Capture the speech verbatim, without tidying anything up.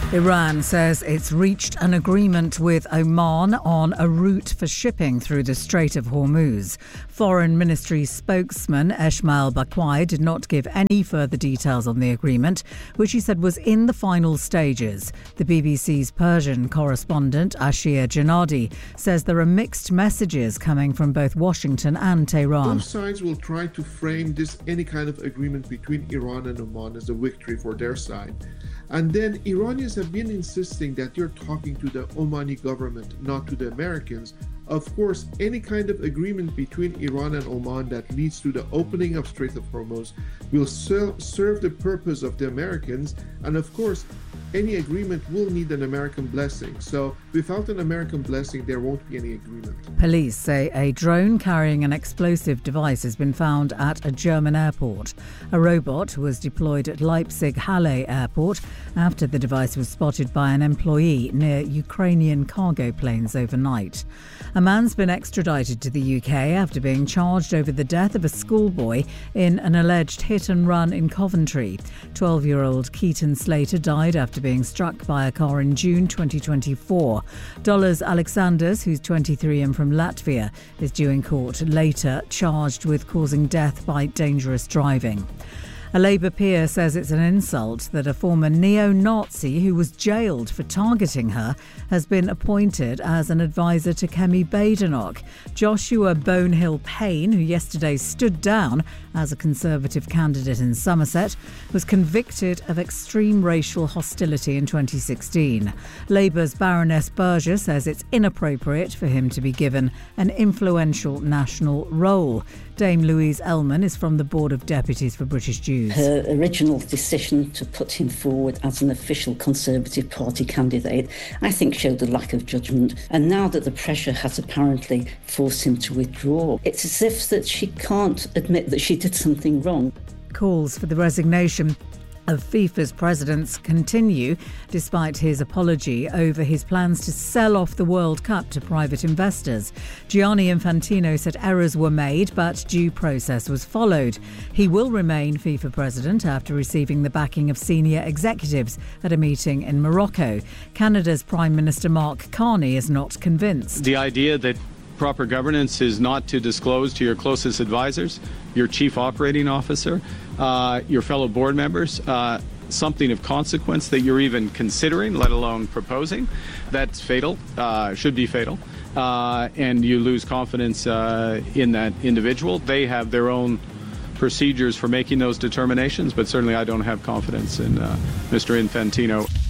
Iran says it's reached an agreement with Oman on a route for shipping through the Strait of Hormuz. Foreign Ministry spokesman Esmail Bakwai did not give any further details on the agreement, which he said was in the final stages. The B B C's Persian correspondent Ashia Janadi says there are mixed messages coming from both Washington and Tehran. Both sides will try to frame this any kind of agreement between Iran and Oman as a victory for their side. And then Iranians have been insisting that you're talking to the Omani government, not to the Americans. Of course, any kind of agreement between Iran and Oman that leads to the opening of Strait of Hormuz will ser- serve the purpose of the Americans. And of course, any agreement will need an American blessing. So without an American blessing, there won't be any agreement. Police say a drone carrying an explosive device has been found at a German airport. A robot was deployed at Leipzig-Halle Airport after the device was spotted by an employee near Ukrainian cargo planes overnight. A man's been extradited to the U K after being charged over the death of a schoolboy in an alleged hit and run in Coventry. twelve-year-old Keaton Slater died after being struck by a car in June twenty twenty-four. Dollars Alexanders, who's twenty-three and from Latvia, is due in court later, charged with causing death by dangerous driving. A Labour peer says it's an insult that a former neo-Nazi who was jailed for targeting her has been appointed as an advisor to Kemi Badenoch. Joshua Bonehill Payne, who yesterday stood down as a Conservative candidate in Somerset, was convicted of extreme racial hostility in twenty sixteen. Labour's Baroness Berger says it's inappropriate for him to be given an influential national role. Dame Louise Ellman is from the Board of Deputies for British Jews. Her original decision to put him forward as an official Conservative Party candidate, I think, showed a lack of judgment. And now that the pressure has apparently forced him to withdraw, it's as if that she can't admit that she did something wrong. Calls for the resignation of FIFA's presidents continue despite his apology over his plans to sell off the World Cup to private investors. Gianni Infantino said errors were made, but due process was followed. He will remain FIFA president after receiving the backing of senior executives at a meeting in Morocco. Canada's Prime Minister Mark Carney is not convinced. The idea that proper governance is not to disclose to your closest advisors, your chief operating officer, uh, your fellow board members, uh, something of consequence that you're even considering, let alone proposing, that's fatal, uh, should be fatal, uh, and you lose confidence uh, in that individual. They have their own procedures for making those determinations, but certainly I don't have confidence in uh, Mister Infantino.